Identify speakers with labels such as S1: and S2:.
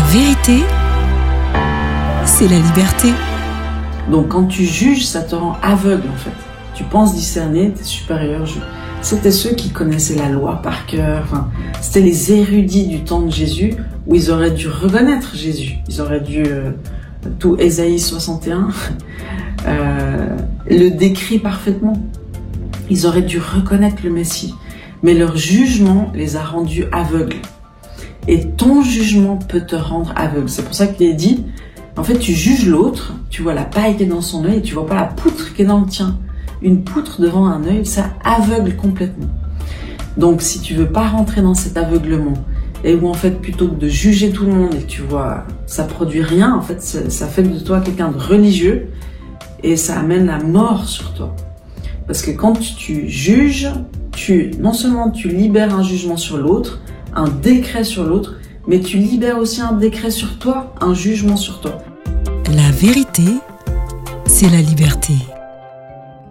S1: vérité, c'est la liberté.
S2: Donc quand tu juges, ça te rend aveugle en fait. Tu penses discerner, tes supérieurs. C'était ceux qui connaissaient la loi par cœur. Enfin, c'était les érudits du temps de Jésus où ils auraient dû reconnaître Jésus. Ils auraient dû tout Ésaïe 61 le décrit parfaitement. Ils auraient dû reconnaître le Messie. Mais leur jugement les a rendus aveugles. Et ton jugement peut te rendre aveugle. C'est pour ça qu'il est dit, en fait, tu juges l'autre, tu vois la paille qui est dans son œil et tu vois pas la poutre qui est dans le tien. Une poutre devant un œil, ça aveugle complètement. Donc, si tu veux pas rentrer dans cet aveuglement, et où en fait, plutôt que de juger tout le monde et tu vois, ça produit rien, en fait, ça fait de toi quelqu'un de religieux et ça amène la mort sur toi. Parce que quand tu juges, non seulement tu libères un jugement sur l'autre, un décret sur l'autre, mais tu libères aussi un décret sur toi, un jugement sur toi.
S1: La vérité, c'est la liberté.